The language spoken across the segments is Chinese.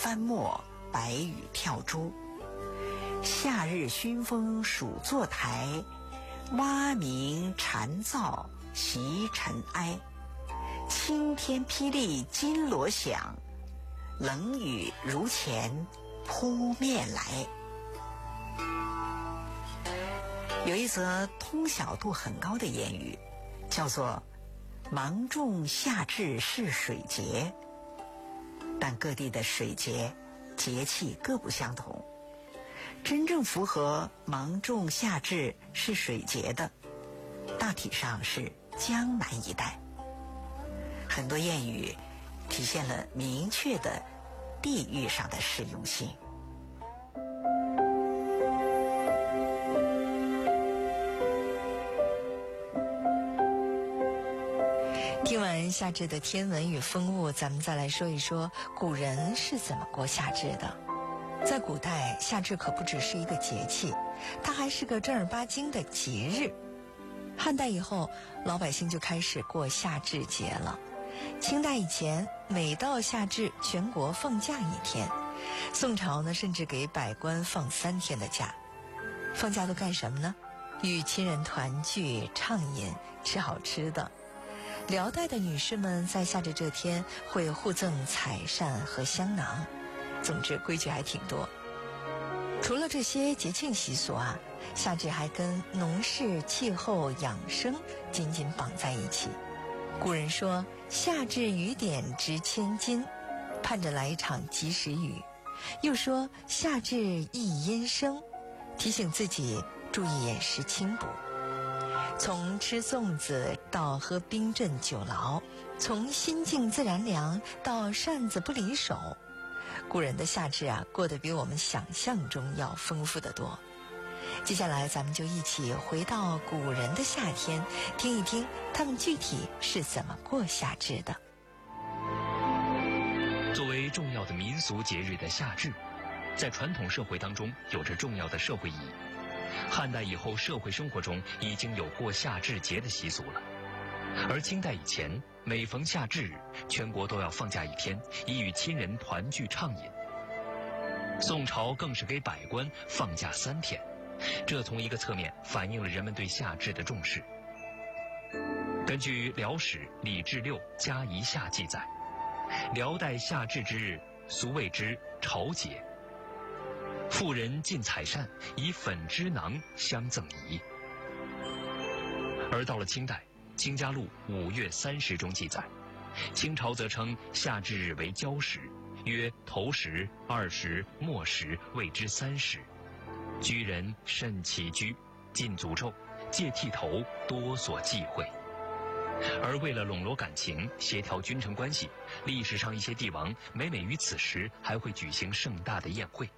翻墨，白羽跳珠。夏日熏风暑坐台，蛙鸣蝉噪习尘埃。青天霹雳金锣响，冷雨如前扑面来。有一则通晓度很高的谚语，叫做芒种夏至是水节，但各地的水节节气各不相同。真正符合芒种夏至是水节的，大体上是江南一带。很多谚语体现了明确的地域上的适用性。 听完夏至的天文与风物，咱们再来说一说古人是怎么过夏至的。在古代，夏至可不只是一个节气，它还是个正儿八经的节日。汉代以后，老百姓就开始过夏至节了。清代以前，每到夏至，全国放假一天。宋朝呢，甚至给百官放3天的假。放假都干什么呢？与亲人团聚、畅饮、吃好吃的。辽代的女士们在夏至这天会互赠彩扇和香囊。总之规矩还挺多。除了这些节庆习俗啊，夏至还跟农事、气候、养生紧紧绑在一起。古人说夏至雨点值千金，盼着来一场及时雨。又说夏至宜阴生，提醒自己注意饮食清补。从吃粽子到喝冰镇酒醪，从心静自然凉到扇子不离手，古人的夏至啊，过得比我们想象中要丰富得多。接下来咱们就一起回到古人的夏天，听一听他们具体是怎么过夏至的。 作为重要的民俗节日的夏至，在传统社会当中有着重要的社会意义。汉代以后，社会生活中已经有过夏至节的习俗了。而清代以前，每逢夏至日，全国都要放假一天，以与亲人团聚畅饮。宋朝更是给百官放假3天，这从一个侧面反映了人们对夏至的重视。根据《辽史·李志六嘉夷夏》记载，辽代夏至之日，俗谓之朝节。妇人进彩扇，以粉脂囊相赠仪。而到了清代，《清嘉录·5月30》中记载，清朝则称夏至日为交时，曰头时、二时、末时谓之3时。居人慎起居，禁诅咒，戒剃头，多所忌讳。而为了笼络感情，协调君臣关系，历史上一些帝王每于此时还会举行盛大的宴会。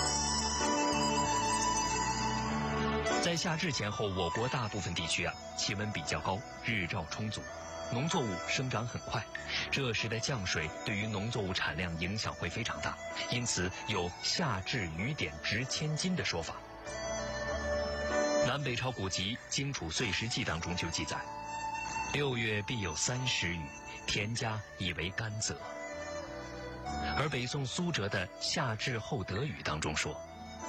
在夏至前后，我国大部分地区气温比较高，日照充足，农作物生长很快，这时的降水对于农作物产量影响会非常大，因此有夏至雨点值千金的说法。南北朝古籍《荆楚岁时记》当中就记载，6月必有30雨，田家以为甘蔗。而北宋苏辙的《夏至后得雨》当中说，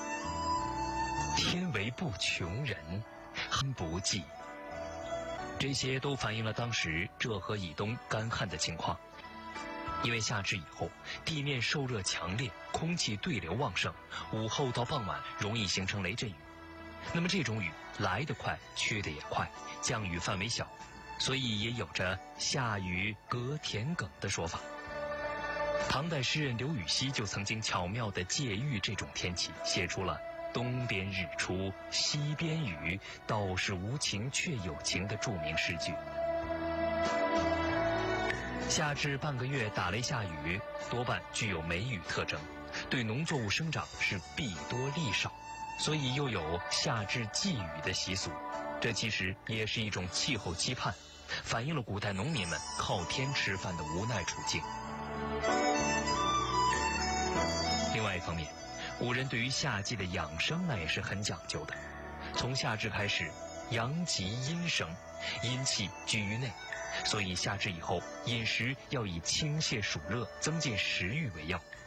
天为不穷人，亨不济。这些都反映了当时浙河以东干旱的情况。因为夏至以后，地面受热强烈，空气对流旺盛，午后到傍晚容易形成雷阵雨。那么这种雨来得快，去得也快，降雨范围小，所以也有着夏雨隔田埂的说法。唐代诗人刘禹锡就曾经巧妙地借喻这种天气，写出了东边日出西边雨，道是无晴却有晴的著名诗句。夏至半个月打雷下雨，多半具有梅雨特征，对农作物生长是弊多利少，所以又有夏至祭雨的习俗。这其实也是一种气候期盼，反映了古代农民们靠天吃饭的无奈处境。另外一方面，古人对于夏季的养生也是很讲究的。从夏至开始，阳极阴生，阴气居于内，所以夏至以后饮食要以清泻暑热、增进食欲为要。